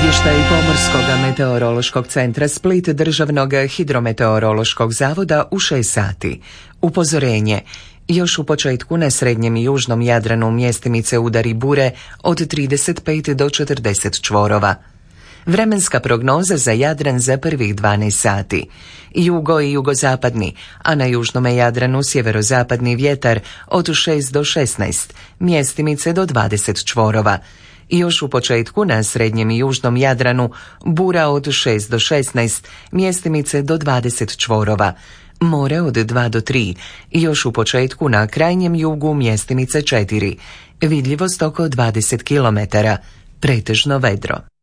Izvještaj Pomorskog meteorološkog centra Split Državnog hidrometeorološkog zavoda u 6 sati. Upozorenje. Još u početku na srednjem i južnom Jadranu mjestimice udari bure od 35 do 40 čvorova. Vremenska prognoza za Jadran za prvih 12 sati. Jugo i jugozapadni, a na južnome Jadranu sjeverozapadni vjetar od 6 do 16, mjestimice do 20 čvorova. Još u početku na srednjem i južnom Jadranu bura od 6 do 16, mjestimice do 20 čvorova. More od 2 do 3, još u početku na krajnjem jugu mjestimice 4. Vidljivost oko 20 km. Pretežno vedro.